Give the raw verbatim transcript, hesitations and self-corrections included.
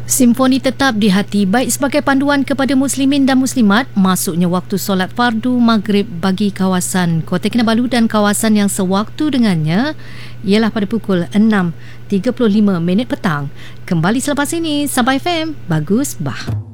Simfoni tetap di hati baik sebagai panduan kepada muslimin dan muslimat masuknya waktu solat fardu maghrib bagi kawasan Kota Kinabalu dan kawasan yang sewaktu dengannya ialah pada pukul enam tiga puluh lima minit petang. Kembali selepas ini, Sabah F M, Bagus Bah.